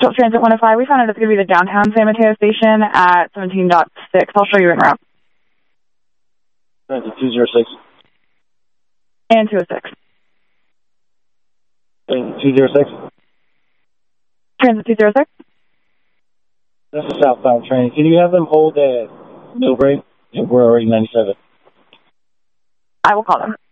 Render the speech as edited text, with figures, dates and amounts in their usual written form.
Transit 105, we found out it's going to be the downtown San Mateo station at 17.6. I'll show you en route. Transit 206. And 206. 206. Transit 206. That's a southbound train. Can you have them hold at Millbrae? We're already 97. I will call them.